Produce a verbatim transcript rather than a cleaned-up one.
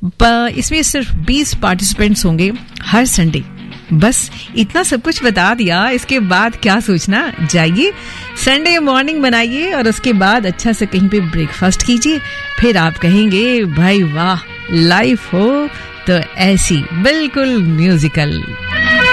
इसमें सिर्फ बीस पार्टिसिपेंट्स होंगे हर संडे। बस इतना सब कुछ बता दिया, इसके बाद क्या सोचना। जाइए संडे मॉर्निंग बनाइए और उसके बाद अच्छा से कहीं पे ब्रेकफास्ट कीजिए, फिर आप कहेंगे भाई वाह, लाइफ हो तो ऐसी बिल्कुल म्यूजिकल।